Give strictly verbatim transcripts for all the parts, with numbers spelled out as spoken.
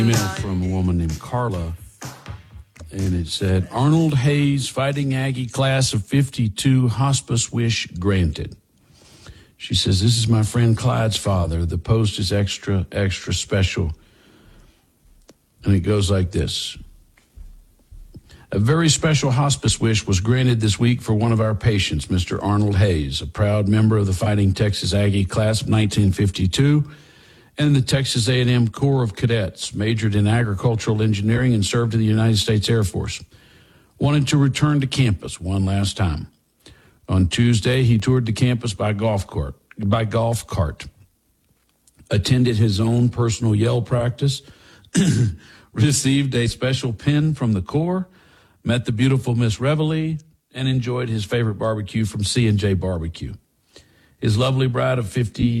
Email from a woman named Carla, and it said, Arnold Hayes, Fighting Aggie, class of fifty-two, hospice wish granted. She says, this is my friend Clyde's father. The post is extra, extra special. And it goes like this. A very special hospice wish was granted this week for one of our patients, Mister Arnold Hayes, a proud member of the Fighting Texas Aggie class of nineteen fifty-two and the Texas A and M Corps of Cadets, majored in agricultural engineering and served in the United States Air Force. Wanted to return to campus one last time. On Tuesday, he toured the campus by golf cart, by golf cart, attended his own personal yell practice, received a special pin from the Corps, met the beautiful Miss Reveille, and enjoyed his favorite barbecue from C and J Barbecue. His lovely bride of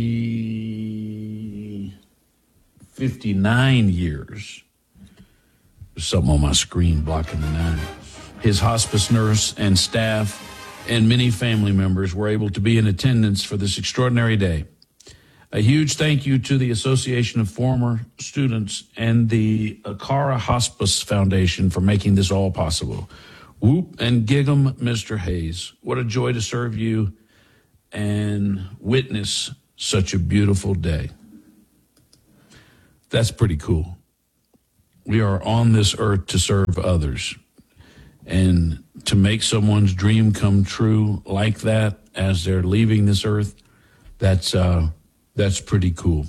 fifty, fifty-nine years. There's something on my screen blocking the nine. His hospice nurse and staff and many family members were able to be in attendance for this extraordinary day. A huge thank you to the Association of Former Students and the Akara Hospice Foundation for making this all possible. Whoop and gig'em, Mister Hayes. What a joy to serve you and witness such a beautiful day. That's pretty cool. We are on this earth to serve others. And to make someone's dream come true like that as they're leaving this earth, that's uh, that's pretty cool.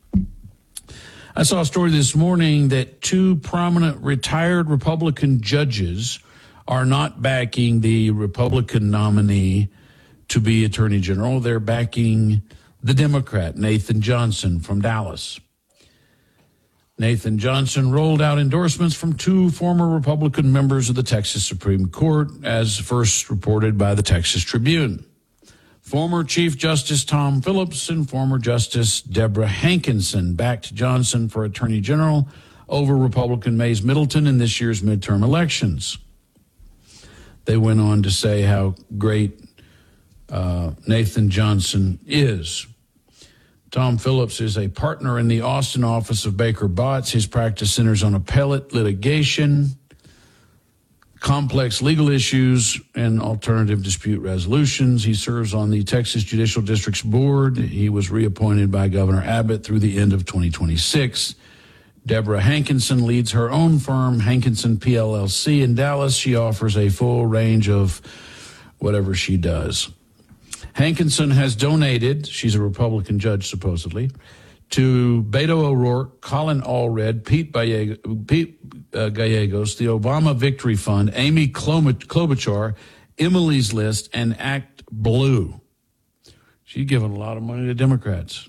I saw a story this morning that two prominent retired Republican judges are not backing the Republican nominee to be Attorney General. They're backing the Democrat, Nathan Johnson from Dallas. Nathan Johnson rolled out endorsements from two former Republican members of the Texas Supreme Court, as first reported by the Texas Tribune. Former Chief Justice Tom Phillips and former Justice Deborah Hankinson backed Johnson for Attorney General over Republican Mays Middleton in this year's midterm elections. They went on to say how great uh, Nathan Johnson is. Tom Phillips is a partner in the Austin office of Baker Botts. His practice centers on appellate litigation, complex legal issues, and alternative dispute resolutions. He serves on the Texas Judicial District's board. He was reappointed by Governor Abbott through the end of twenty twenty-six. Deborah Hankinson leads her own firm, Hankinson P L L C, in Dallas. She offers a full range of whatever she does. Hankinson has donated, she's a Republican judge supposedly, to Beto O'Rourke, Colin Allred, Pete, Baye- Pete uh, Gallegos, the Obama Victory Fund, Amy Klobuchar, Emily's List, and Act Blue. She's given a lot of money to Democrats.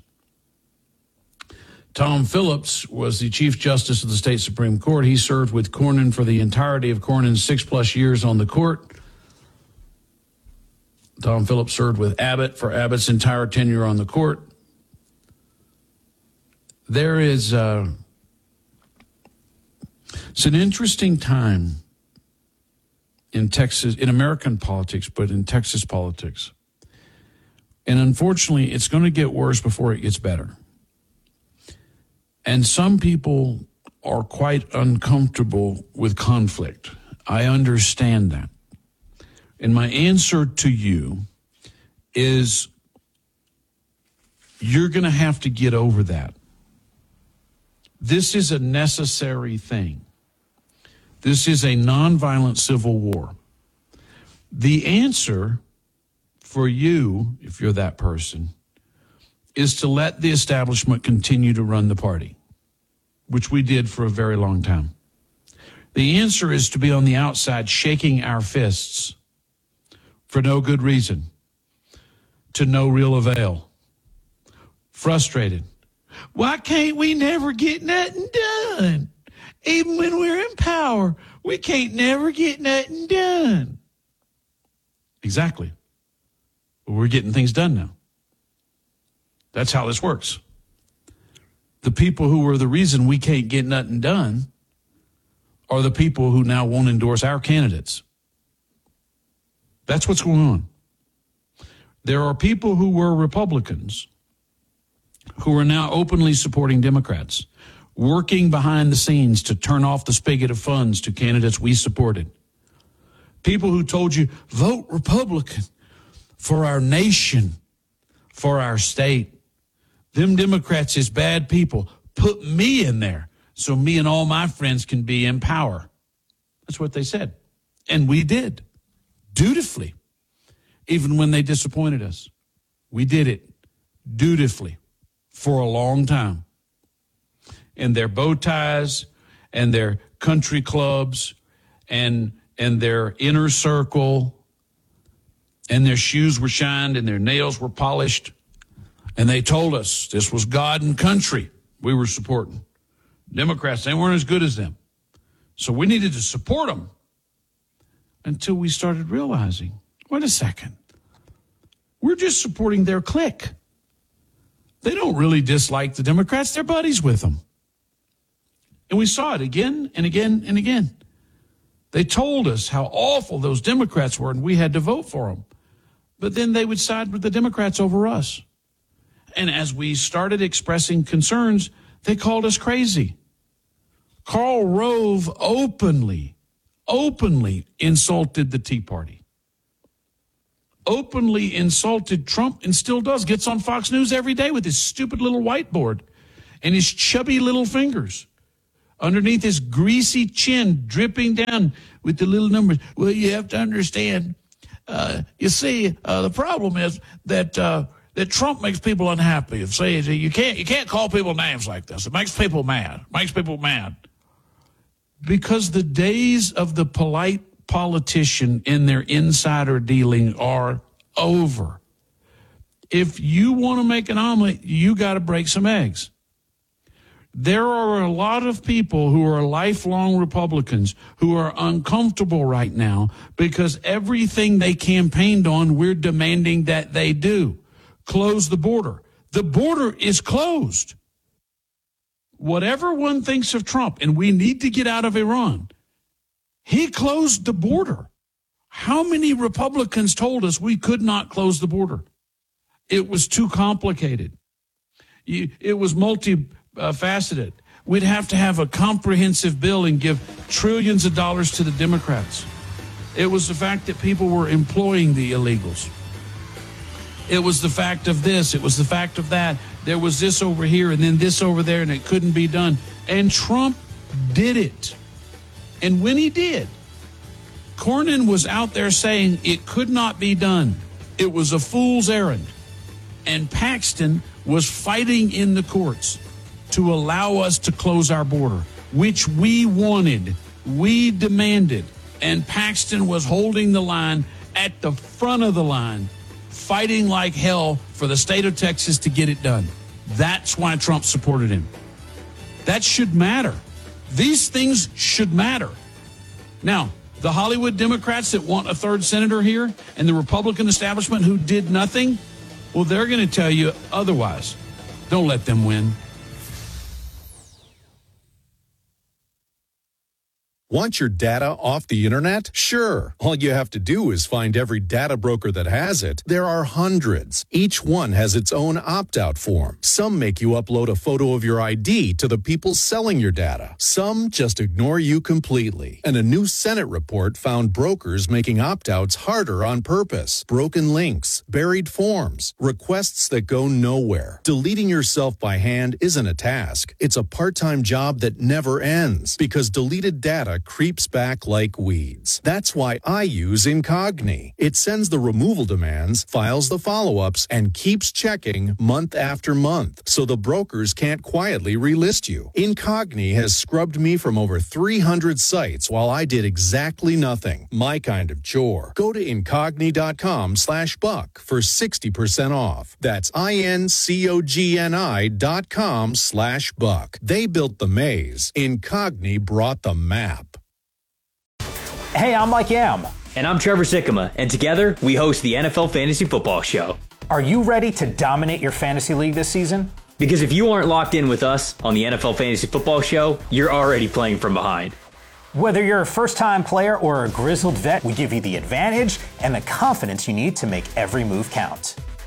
Tom Phillips was the Chief Justice of the state Supreme Court. He served with Cornyn for the entirety of Cornyn's six-plus years on the court. Tom Phillips served with Abbott for Abbott's entire tenure on the court. There is uh, it's an interesting time in Texas, in American politics, but in Texas politics. And unfortunately, it's going to get worse before it gets better. And some people are quite uncomfortable with conflict. I understand that. And my answer to you is you're going to have to get over that. This is a necessary thing. This is a nonviolent civil war. The answer for you, if you're that person, is to let the establishment continue to run the party, which we did for a very long time. The answer is to be on the outside shaking our fists for no good reason, to no real avail. Frustrated. Why can't we never get nothing done? Even when we're in power, we can't never get nothing done. Exactly. But we're getting things done now. That's how this works. The people who were the reason we can't get nothing done are the people who now won't endorse our candidates. That's what's going on. There are people who were Republicans who are now openly supporting Democrats. working behind the scenes to turn off the spigot of funds to candidates we supported. People who told you, vote Republican for our nation, for our state. Them Democrats is bad people. Put me in there so me and all my friends can be in power. That's what they said. And we did, dutifully, even when they disappointed us. We did it dutifully for a long time. And their bow ties and their country clubs and and their inner circle and their shoes were shined and their nails were polished. And they told us this was God and country we were supporting. Democrats, they weren't as good as them. So we needed to support them until we started realizing, wait a second, we're just supporting their clique. They don't really dislike the Democrats. They're buddies with them. And we saw it again and again and again. They told us how awful those Democrats were, and we had to vote for them. But then they would side with the Democrats over us. And as we started expressing concerns, they called us crazy. Karl Rove openly, openly insulted the Tea Party. Openly insulted Trump and still does. Gets on Fox News every day with his stupid little whiteboard and his chubby little fingers. Underneath his greasy chin, dripping down with the little numbers. Well, you have to understand, uh, you see, uh, the problem is that uh, that Trump makes people unhappy. See, you can't you can't call people names like this. It makes people mad. It makes people mad. Because the days of the polite politician in their insider dealing are over. If you want to make an omelet, you got to break some eggs. There are a lot of people who are lifelong Republicans who are uncomfortable right now because everything they campaigned on, we're demanding that they do. Close the border. The border is closed. Whatever one thinks of Trump, and we need to get out of Iran, he closed the border. How many Republicans told us we could not close the border? It was too complicated. It was multifaceted. We'd have to have a comprehensive bill and give trillions of dollars to the Democrats. It was the fact that people were employing the illegals. It was the fact of this. It was the fact of that. There was this over here and then this over there, and it couldn't be done. And Trump did it. And when he did, Cornyn was out there saying it could not be done. It was a fool's errand. And Paxton was fighting in the courts to allow us to close our border, which we wanted, we demanded. And Paxton was holding the line at the front of the line, fighting like hell for the state of Texas to get it done. That's why Trump supported him. That should matter. These things should matter. Now, the Hollywood Democrats that want a third senator here and the Republican establishment who did nothing, well, they're going to tell you otherwise. Don't let them win. Want your data off the internet? Sure. All you have to do is find every data broker that has it. There are hundreds. Each one has its own opt-out form. Some make you upload a photo of your I D to the people selling your data. Some just ignore you completely. And a new Senate report found brokers making opt-outs harder on purpose. Broken links, buried forms, requests that go nowhere. Deleting yourself by hand isn't a task. It's a part-time job that never ends because deleted data creeps back like weeds. That's why I use Incogni. It sends the removal demands, files the follow-ups, and keeps checking month after month, so the brokers can't quietly relist you. Incogni has scrubbed me from over three hundred sites while I did exactly nothing. My kind of chore. Go to Incogni.com slash buck for sixty percent off. That's I-N-C-O-G-N-I dot com slash buck. They built the maze. Incogni brought the map. Hey, I'm Mike Yam. And I'm Trevor Sikkema, and together we host the N F L Fantasy Football Show. Are you ready to dominate your fantasy league this season? Because if you aren't locked in with us on the N F L Fantasy Football Show, you're already playing from behind. Whether you're a first-time player or a grizzled vet, we give you the advantage and the confidence you need to make every move count.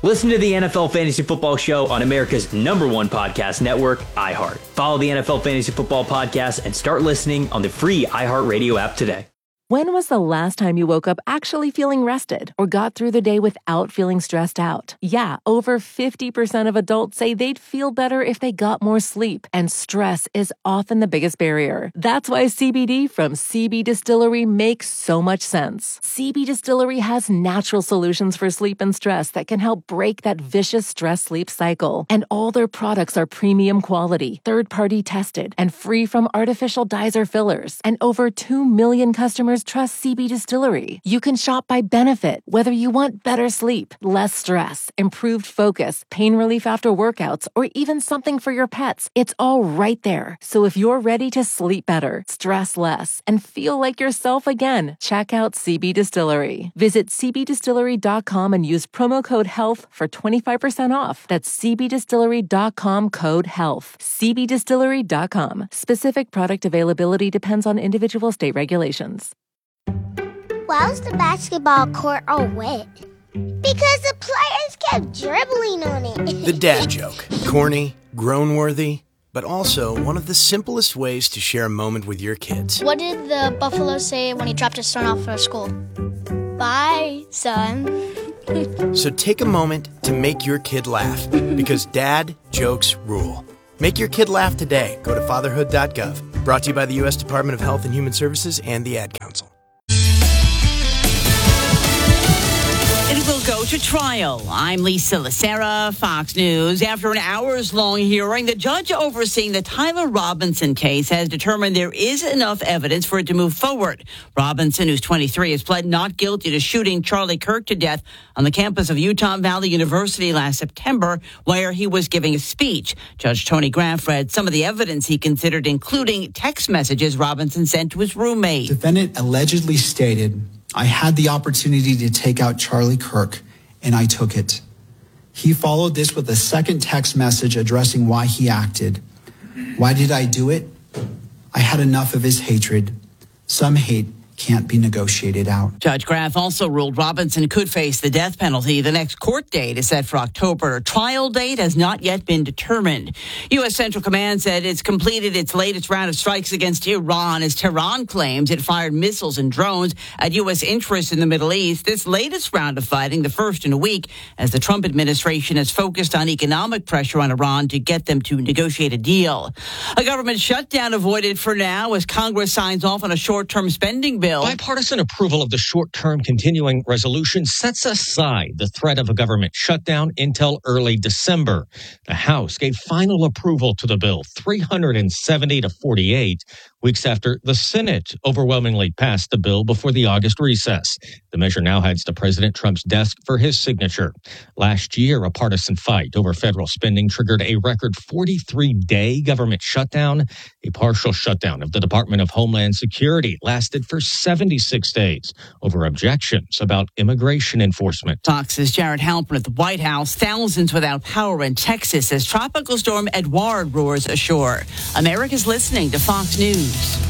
Listen to the N F L Fantasy Football Show on America's number one podcast network, iHeart. Follow the N F L Fantasy Football Podcast and start listening on the free iHeartRadio app today. When was the last time you woke up actually feeling rested or got through the day without feeling stressed out? Yeah, over fifty percent of adults say they'd feel better if they got more sleep, and stress is often the biggest barrier. That's why C B D from C B Distillery makes so much sense. C B Distillery has natural solutions for sleep and stress that can help break that vicious stress-sleep cycle. And all their products are premium quality, third-party tested, and free from artificial dyes or fillers. And over two million customers trust C B Distillery. You can shop by benefit, whether you want better sleep, less stress, improved focus, pain relief after workouts, or even something for your pets. It's all right there. So if you're ready to sleep better, stress less, and feel like yourself again, check out C B Distillery. Visit c b distillery dot com and use promo code HEALTH for twenty-five percent off. That's c b distillery dot com code HEALTH. c b distillery dot com. Specific product availability depends on individual state regulations. Why was the basketball court all wet? Because the players kept dribbling on it. The dad joke. Corny, groan-worthy, but also one of the simplest ways to share a moment with your kids. What did the buffalo say when he dropped his son off for school? Bye, son. So take a moment to make your kid laugh, because dad jokes rule. Make your kid laugh today. Go to fatherhood dot gov. Brought to you by the U S Department of Health and Human Services and the Ad Council. It will go to trial. I'm Lisa Lacera, Fox News. After an hours-long hearing, the judge overseeing the Tyler Robinson case has determined there is enough evidence for it to move forward. Robinson, who's twenty-three, has pled not guilty to shooting Charlie Kirk to death on the campus of Utah Valley University last September, where he was giving a speech. Judge Tony Graff read some of the evidence he considered, including text messages Robinson sent to his roommate. Defendant allegedly stated, "I had the opportunity to take out Charlie Kirk, and I took it." He followed this with a second text message addressing why he acted. "Why did I do it? I had enough of his hatred. Some hate can't be negotiated out." Judge Graff also ruled Robinson could face the death penalty. The next court date is set for October. Trial date has not yet been determined. U S. Central Command said it's completed its latest round of strikes against Iran as Tehran claims it fired missiles and drones at U S interests in the Middle East. This latest round of fighting, the first in a week, as the Trump administration has focused on economic pressure on Iran to get them to negotiate a deal. A government shutdown avoided for now as Congress signs off on a short-term spending bill. Bipartisan approval of the short-term continuing resolution sets aside the threat of a government shutdown until early December. The House gave final approval to the bill, three hundred seventy to forty-eight, weeks after the Senate overwhelmingly passed the bill before the August recess. The measure now heads to President Trump's desk for his signature. Last year, a partisan fight over federal spending triggered a record forty-three day government shutdown. A partial shutdown of the Department of Homeland Security lasted for seventy-six days over objections about immigration enforcement. Fox's Jared Halpern at the White House. Thousands without power in Texas as Tropical Storm Edouard roars ashore. America's listening to Fox News.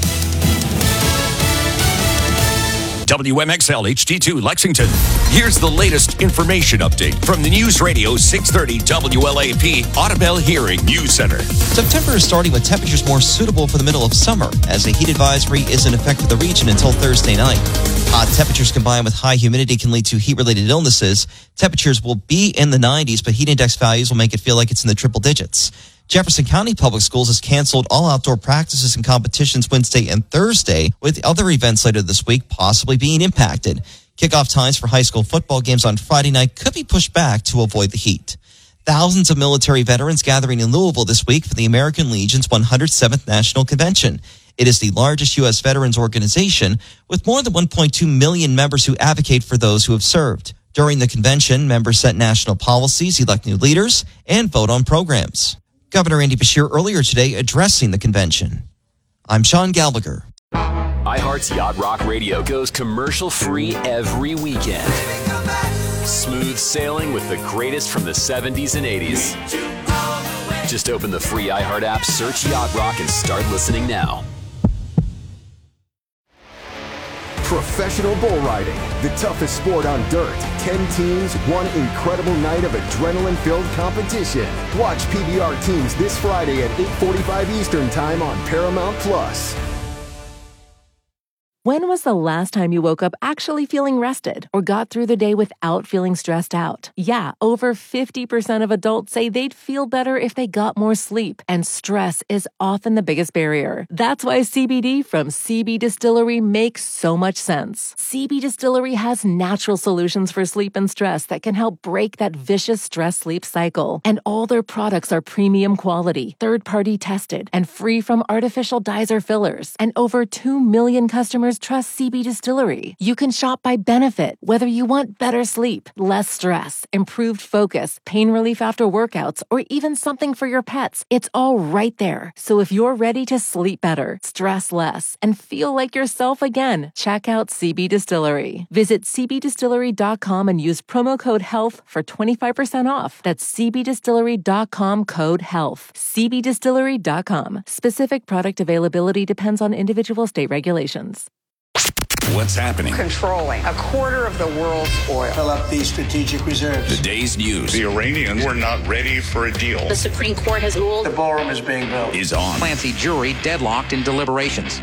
W M X L H D two Lexington. Here's the latest information update from the News Radio six thirty W L A P Audubell Hearing News Center. September is starting with temperatures more suitable for the middle of summer, as a heat advisory is in effect for the region until Thursday night. Hot temperatures combined with high humidity can lead to heat-related illnesses. Temperatures will be in the nineties, but heat index values will make it feel like it's in the triple digits. Jefferson County Public Schools has canceled all outdoor practices and competitions Wednesday and Thursday, with other events later this week possibly being impacted. Kickoff times for high school football games on Friday night could be pushed back to avoid the heat. Thousands of military veterans gathering in Louisville this week for the American Legion's one hundred seventh National Convention. It is the largest U S veterans organization with more than one point two million members who advocate for those who have served. During the convention, members set national policies, elect new leaders, and vote on programs. Governor Andy Beshear earlier today addressing the convention. I'm Sean Gallagher. iHeart's Yacht Rock Radio goes commercial-free every weekend. Smooth sailing with the greatest from the seventies and eighties. Just open the free iHeart app, search Yacht Rock, and start listening now. Professional bull riding, the toughest sport on dirt. Ten teams, one incredible night of adrenaline-filled competition. Watch P B R Teams this Friday at eight forty-five Eastern Time on Paramount Plus. When was the last time you woke up actually feeling rested or got through the day without feeling stressed out? Yeah, over fifty percent of adults say they'd feel better if they got more sleep, and stress is often the biggest barrier. That's why C B D from C B Distillery makes so much sense. C B Distillery has natural solutions for sleep and stress that can help break that vicious stress-sleep cycle. And all their products are premium quality, third-party tested, and free from artificial dyes or fillers. And over two million customers trust C B Distillery. You can shop by benefit, whether you want better sleep, less stress, improved focus, pain relief after workouts, or even something for your pets. It's all right there. So if you're ready to sleep better, stress less, and feel like yourself again, check out C B Distillery. Visit c b distillery dot com and use promo code HEALTH for twenty-five percent off. That's c b distillery dot com code HEALTH. c b distillery dot com. Specific product availability depends on individual state regulations. What's happening? Controlling a quarter of the world's oil. Fill up these strategic reserves. The day's news. The Iranians were not ready for a deal. The Supreme Court has ruled. The ballroom is being built. Is on. Clancy jury deadlocked in deliberations.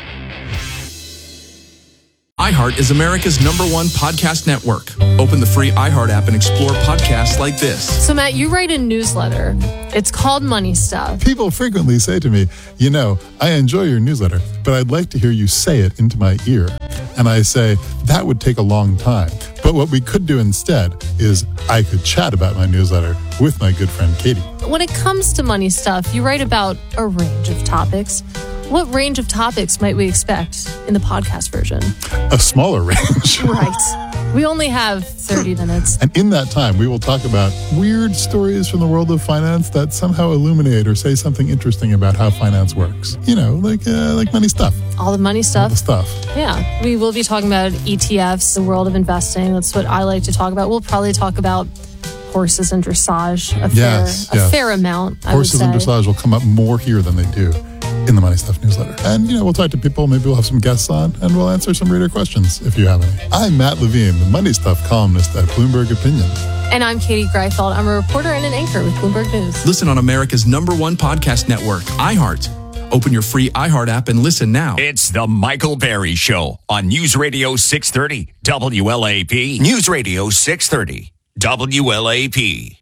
iHeart is America's number one podcast network. Open the free iHeart app and explore podcasts like this. So, Matt, you write a newsletter. It's called Money Stuff. People frequently say to me, you know, I enjoy your newsletter, but I'd like to hear you say it into my ear. And I say, that would take a long time. But what we could do instead is I could chat about my newsletter with my good friend Katie. When it comes to Money Stuff, you write about a range of topics. What range of topics might we expect in the podcast version? A smaller range. Right. We only have thirty minutes. And in that time, we will talk about weird stories from the world of finance that somehow illuminate or say something interesting about how finance works. You know, like uh, like money stuff. All the money stuff. All the stuff. Yeah. We will be talking about E T Fs, the world of investing. That's what I like to talk about. We'll probably talk about horses and dressage a, yes, fair, yes. a fair amount, I Horses would and say. dressage will come up more here than they do in the Money Stuff newsletter. And, you know, we'll talk to people. Maybe we'll have some guests on, and we'll answer some reader questions if you have any. I'm Matt Levine, the Money Stuff columnist at Bloomberg Opinion. And I'm Katie Greifeld. I'm a reporter and an anchor with Bloomberg News. Listen on America's number one podcast network, iHeart. Open your free iHeart app and listen now. It's the Michael Berry Show on News Radio six thirty W L A P. News Radio six thirty W L A P.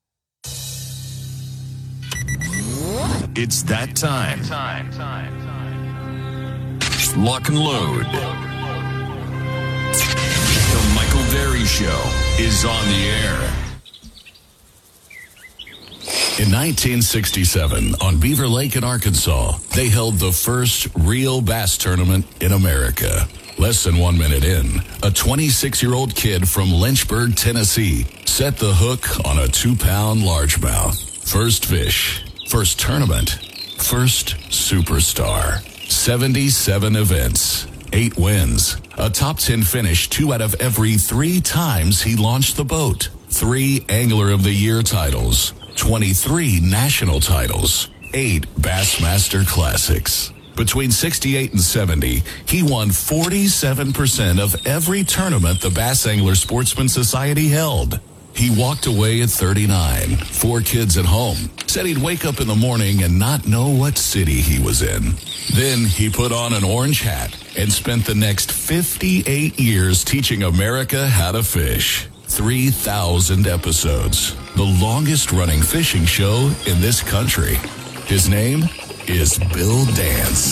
It's that time. time, time, time. Lock and load. The Michael Berry Show is on the air. In nineteen sixty-seven, on Beaver Lake in Arkansas, they held the first real bass tournament in America. Less than one minute in, a twenty-six-year-old kid from Lynchburg, Tennessee, set the hook on a two-pound largemouth. First fish, first tournament, first superstar. seventy-seven events, eight wins, a top ten finish two out of every three times he launched the boat. Three Angler of the Year titles, twenty-three national titles, eight Bassmaster Classics. Between sixty-eight and seventy, he won forty-seven percent of every tournament the Bass Angler Sportsman Society held. He walked away at thirty-nine, four kids at home, said he'd wake up in the morning and not know what city he was in. Then he put on an orange hat and spent the next fifty-eight years teaching America how to fish. three thousand episodes, the longest running fishing show in this country. His name is Bill Dance.